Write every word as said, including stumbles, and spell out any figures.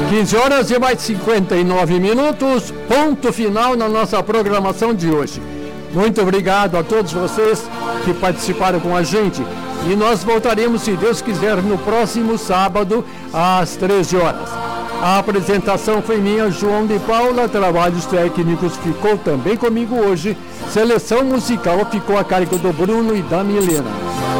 quinze horas e mais cinquenta e nove minutos, ponto final na nossa programação de hoje. Muito obrigado a todos vocês que participaram com a gente. E nós voltaremos, se Deus quiser, no próximo sábado, às treze horas. A apresentação foi minha, João de Paula. Trabalhos técnicos ficou também comigo hoje. Seleção musical ficou a cargo do Bruno e da Milena.